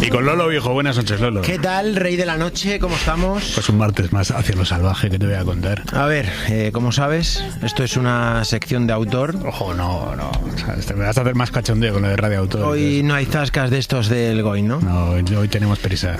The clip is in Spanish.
Y con Lolo, viejo, buenas noches, Lolo. ¿Qué tal, rey de la noche? ¿Cómo estamos? Pues un martes más hacia lo salvaje que te voy a contar. A ver, como sabes, esto es una sección de autor. Ojo, no. O sea, me vas a hacer más cachondeo con lo de Radio Autor. Hoy no hay zascas de estos del Goy, ¿no? No, hoy tenemos prisa.